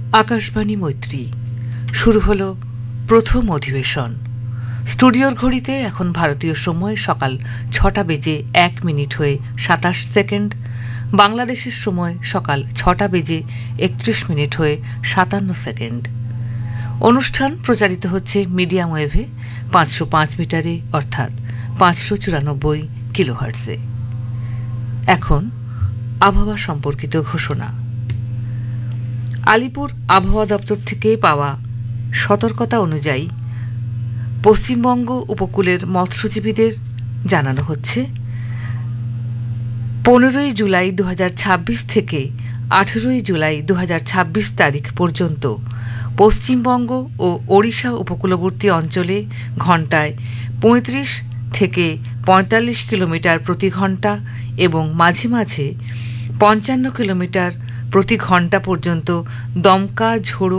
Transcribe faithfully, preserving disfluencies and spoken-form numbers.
আকাশবাণী মৈত্রী শুরু হলো প্রথম অধিবেশন। স্টুডিওর ঘড়িতে এখন ভারতীয় সময় সকাল ছটা বেজে এক মিনিট হয়ে সাতাশ সেকেন্ড, বাংলাদেশের সময় সকাল ছটা বেজে একত্রিশ মিনিট হয়ে সাতান্ন সেকেন্ড। অনুষ্ঠান প্রচারিত হচ্ছে মিডিয়াম ওয়েভে পাঁচশো পাঁচ মিটারে অর্থাৎ পাঁচশো চুরানব্বই কিলোহার্টজে। এখন আবহাওয়া সম্পর্কিত ঘোষণা। আলিপুর আবহাওয়া দপ্তর থেকে পাওয়া সতর্কতা অনুযায়ী পশ্চিমবঙ্গ উপকূলের মৎস্যজীবীদের জানানো হচ্ছে পনেরোই জুলাই দু হাজার ছাব্বিশ থেকে আঠেরোই জুলাই দু হাজার ছাব্বিশ তারিখ পর্যন্ত পশ্চিমবঙ্গ ও ওড়িশা উপকূলবর্তী অঞ্চলে ঘণ্টায় পঁয়ত্রিশ থেকে পঁয়তাল্লিশ কিলোমিটার প্রতি ঘণ্টা এবং মাঝে মাঝে পঞ্চান্ন কিলোমিটার প্রতি ঘণ্টা পর্যন্ত দমকা ঝোড়ো